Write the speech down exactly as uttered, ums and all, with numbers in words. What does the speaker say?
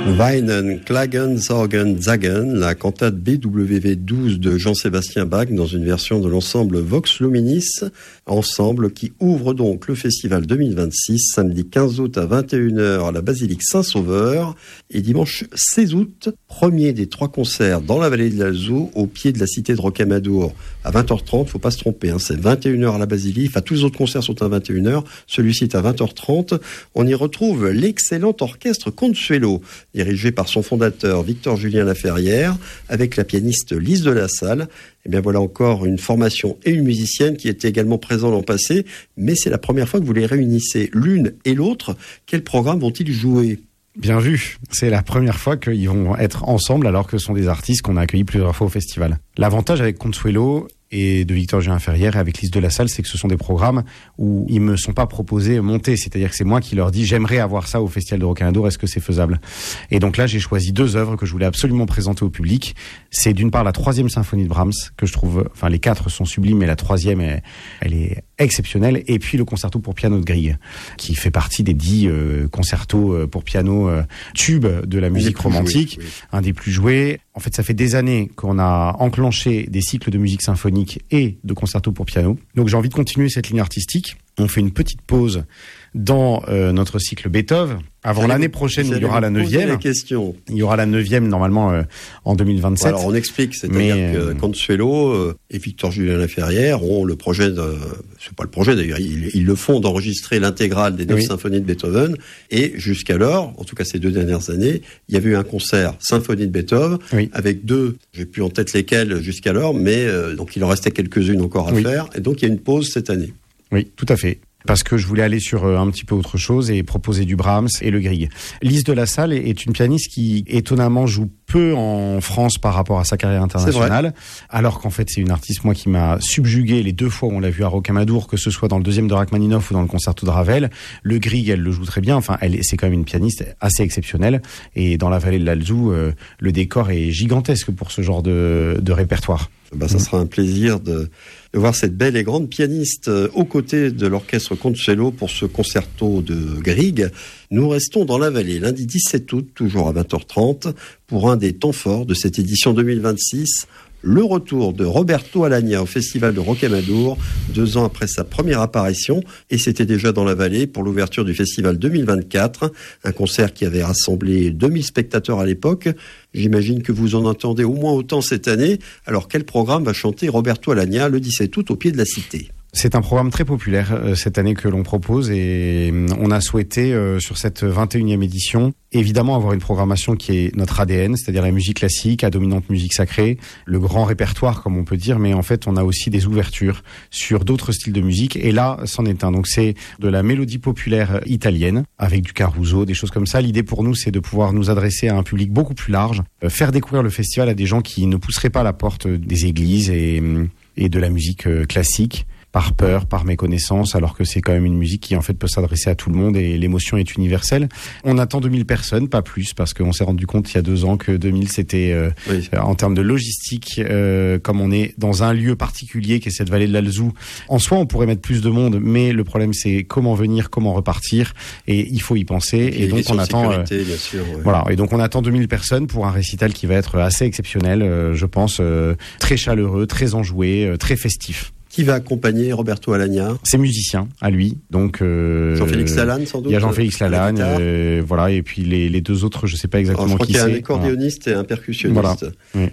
Weinen, Klagen, Sorgen, Zagen, la cantate B W V douze de Jean-Sébastien Bach dans une version de l'ensemble Vox Luminis, ensemble qui ouvre donc le festival deux mille vingt-six, samedi quinze août à vingt et une heures à la basilique Saint-Sauveur et dimanche seize août, premier des trois concerts dans la vallée de l'Alzou, au pied de la cité de Rocamadour à vingt heures trente, faut pas se tromper, hein, c'est vingt et une heures à la basilique, enfin tous les autres concerts sont à vingt et une heures, celui-ci est à vingt heures trente. On y retrouve l'excellent orchestre Consuelo, dirigé par son fondateur Victor-Julien Laferrière, avec la pianiste Lise de la Salle. Et bien voilà encore une formation et une musicienne qui était également présent l'an passé, mais c'est la première fois que vous les réunissez l'une et l'autre. Quel programme vont-ils jouer ? Bien vu, c'est la première fois qu'ils vont être ensemble alors que ce sont des artistes qu'on a accueillis plusieurs fois au festival. L'avantage avec Consuelo et de Victor-Julien Laferrière et avec Lise de la Salle, c'est que ce sont des programmes où ils me sont pas proposés monter, c'est-à-dire que c'est moi qui leur dis j'aimerais avoir ça au Festival de Rocamadour, est-ce que c'est faisable ? Et donc là j'ai choisi deux œuvres que je voulais absolument présenter au public. C'est d'une part la troisième symphonie de Brahms, que je trouve, enfin les quatre sont sublimes, mais la troisième est, elle est exceptionnelle, et puis le concerto pour piano de Grieg, qui fait partie des dix euh, concertos pour piano euh, tubes de la musique romantique, joués, oui. Un des plus joués. En fait, ça fait des années qu'on a enclenché des cycles de musique symphonique et de concerto pour piano. Donc j'ai envie de continuer cette ligne artistique. On fait une petite pause dans euh, notre cycle Beethoven. Avant Allez, l'année prochaine, il y aura la neuvième. La question. Il y aura la neuvième normalement euh, en deux mille vingt-sept. Alors on explique, c'est-à-dire mais, que euh... Consuelo euh, et Victor-Julien Laferrière ont le projet de, c'est pas le projet d'ailleurs, ils, ils le font d'enregistrer l'intégrale des neuf oui. symphonies de Beethoven. Et jusqu'alors, en tout cas ces deux dernières années, il y avait eu un concert symphonie de Beethoven oui. avec deux, j'ai plus en tête lesquelles jusqu'alors, mais euh, donc il en restait quelques-unes encore à oui. faire. Et donc il y a une pause cette année. Oui, tout à fait. Parce que je voulais aller sur un petit peu autre chose et proposer du Brahms et le Grieg. Lise de la Salle est une pianiste qui étonnamment joue peu en France par rapport à sa carrière internationale, alors qu'en fait c'est une artiste moi qui m'a subjugué les deux fois où on l'a vu à Rocamadour, que ce soit dans le deuxième de Rachmaninoff ou dans le concerto de Ravel. Le Grieg, elle le joue très bien, enfin elle c'est quand même une pianiste assez exceptionnelle, et dans la vallée de l'Alzou, euh, le décor est gigantesque pour ce genre de, de répertoire. Bah, ça sera un plaisir de, de voir cette belle et grande pianiste euh, aux côtés de l'orchestre Consuelo pour ce concerto de Grieg. Nous restons dans la vallée lundi dix-sept août, toujours à vingt heures trente, pour un des temps forts de cette édition deux mille vingt-six, le retour de Roberto Alagna au Festival de Rocamadour, deux ans après sa première apparition, et c'était déjà dans la vallée pour l'ouverture du Festival deux mille vingt-quatre, un concert qui avait rassemblé deux mille spectateurs à l'époque. J'imagine que vous en entendez au moins autant cette année. Alors quel programme va chanter Roberto Alagna le dix-sept août au pied de la Cité ? C'est un programme très populaire euh, cette année que l'on propose, et euh, on a souhaité euh, sur cette vingt et unième édition évidemment avoir une programmation qui est notre A D N, c'est-à-dire la musique classique à dominante musique sacrée, le grand répertoire comme on peut dire, mais en fait on a aussi des ouvertures sur d'autres styles de musique, et là c'en est un. Donc c'est de la mélodie populaire italienne avec du Caruso, des choses comme ça. L'idée pour nous c'est de pouvoir nous adresser à un public beaucoup plus large, euh, faire découvrir le festival à des gens qui ne pousseraient pas la porte des églises et, et de la musique euh, classique, par peur, par méconnaissance, alors que c'est quand même une musique qui en fait peut s'adresser à tout le monde et l'émotion est universelle. On attend deux mille personnes, pas plus, parce qu'on s'est rendu compte il y a deux ans que deux mille c'était euh, oui. euh, en termes de logistique, euh, comme on est dans un lieu particulier qui est cette vallée de l'Alzou. En soi, on pourrait mettre plus de monde, mais le problème c'est comment venir, comment repartir, et il faut y penser. Et, et donc on attend, euh, bien sûr, ouais. voilà, et donc on attend deux mille personnes pour un récital qui va être assez exceptionnel, euh, je pense, euh, très chaleureux, très enjoué, euh, très festif. Qui va accompagner Roberto Alagna ? C'est musicien à lui, donc euh, Jean-Félix Lalanne sans doute. Il y a Jean-Félix Lalanne, euh, voilà, et puis les, les deux autres, je sais pas exactement Alors, je crois qui qu'il y a c'est. un accordéoniste voilà. et un percussionniste. Voilà. Oui.